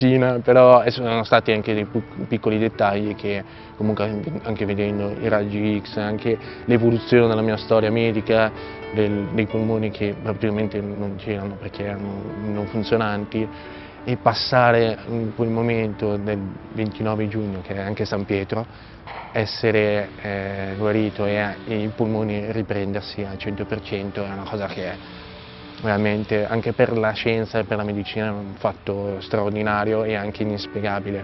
Però sono stati anche dei piccoli dettagli che comunque anche vedendo i raggi X, anche l'evoluzione della mia storia medica, dei polmoni che praticamente non c'erano perché erano non funzionanti, e passare in quel momento del 29 giugno, che è anche San Pietro, essere guarito e i polmoni riprendersi al 100% è una cosa che veramente, anche per la scienza e per la medicina, è un fatto straordinario e anche inspiegabile.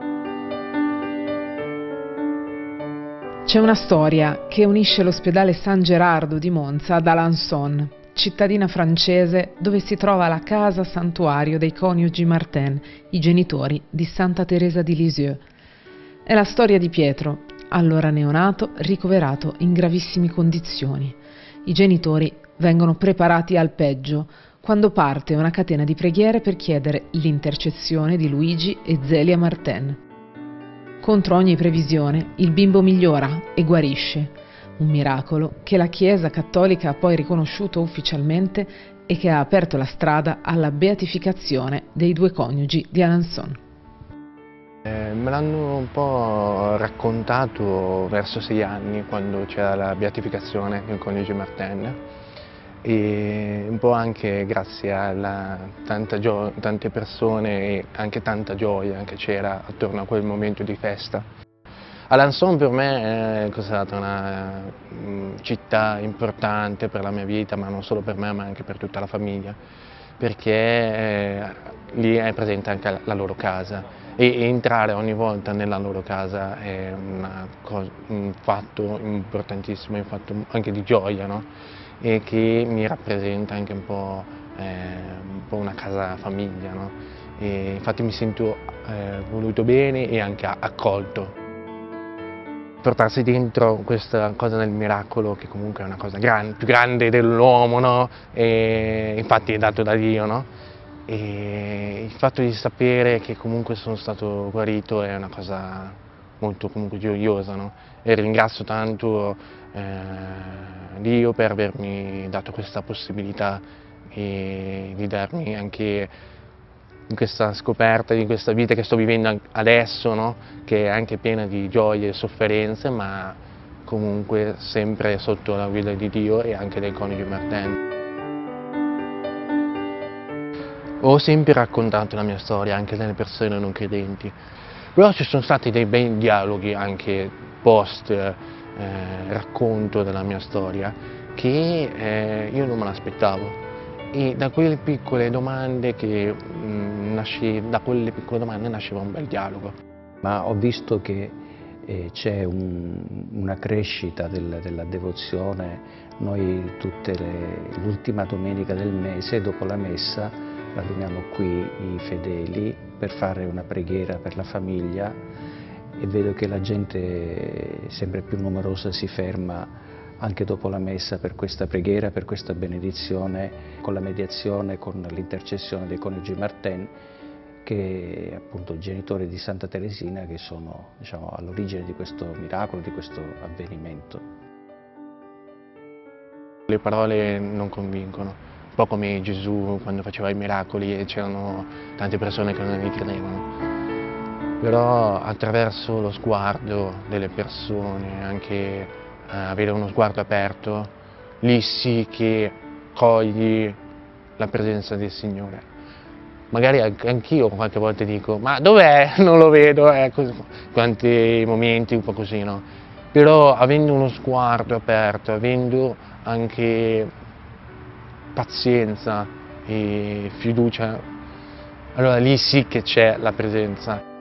C'è una storia che unisce l'ospedale San Gerardo di Monza ad Alençon, cittadina francese dove si trova la casa santuario dei coniugi Martin, i genitori di Santa Teresa di Lisieux. È la storia di Pietro, allora neonato, ricoverato in gravissime condizioni. I genitori vengono preparati al peggio quando parte una catena di preghiere per chiedere l'intercessione di Luigi e Zelia Martin. Contro ogni previsione, il bimbo migliora e guarisce, un miracolo che la Chiesa cattolica ha poi riconosciuto ufficialmente e che ha aperto la strada alla beatificazione dei due coniugi di Alençon. Me l'hanno un po' raccontato verso 6 anni, quando c'era la beatificazione del coniuge Martin, e un po' anche grazie alla tante persone e anche tanta gioia che c'era attorno a quel momento di festa. Alençon per me è stata una città importante per la mia vita, ma non solo per me, ma anche per tutta la famiglia, perché lì è presente anche la loro casa e entrare ogni volta nella loro casa è un fatto importantissimo, un fatto anche di gioia, no? E che mi rappresenta anche un po' una casa famiglia, no? E infatti mi sento voluto bene e anche accolto. Portarsi dentro questa cosa del miracolo, che comunque è una cosa più grande dell'uomo, no? E infatti è dato da Dio, no? E il fatto di sapere che comunque sono stato guarito è una cosa molto comunque gioiosa, no? E ringrazio tanto Dio per avermi dato questa possibilità e di darmi anche in questa scoperta, in questa vita che sto vivendo adesso, no? Che è anche piena di gioie e sofferenze, ma comunque sempre sotto la guida di Dio e anche del coniuge Martin. Ho sempre raccontato la mia storia anche delle persone non credenti, però ci sono stati dei bei dialoghi anche post racconto della mia storia che io non me l'aspettavo. E da quelle piccole domande nasceva un bel dialogo. Ma ho visto che c'è una crescita della devozione. Noi l'ultima domenica del mese, dopo la messa, raduniamo qui i fedeli per fare una preghiera per la famiglia e vedo che la gente sempre più numerosa si ferma anche dopo la messa per questa preghiera, per questa benedizione, con la mediazione, con l'intercessione dei coniugi Martin, che è appunto genitori di Santa Teresina, che sono, diciamo, all'origine di questo miracolo, di questo avvenimento. Le parole non convincono, un po' come Gesù quando faceva i miracoli e c'erano tante persone che non gli credevano. Però attraverso lo sguardo delle persone, anche avere uno sguardo aperto, lì sì che cogli la presenza del Signore. Magari anch'io qualche volta dico, ma dov'è? Non lo vedo, quanti momenti un po' così, no? Però avendo uno sguardo aperto, avendo anche pazienza e fiducia, allora lì sì che c'è la presenza.